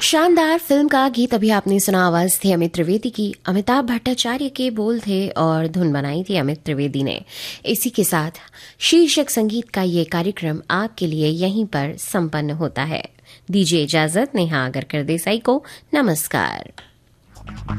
शानदार फिल्म का गीत अभी आपने सुना। आवाज थी अमित त्रिवेदी की, अमिताभ भट्टाचार्य के बोल थे और धुन बनाई थी अमित त्रिवेदी ने। इसी के साथ शीर्षक संगीत का ये कार्यक्रम आपके लिए यहीं पर संपन्न होता है। दीजिए इजाजत नेहा आगरकर देसाई को। नमस्कार।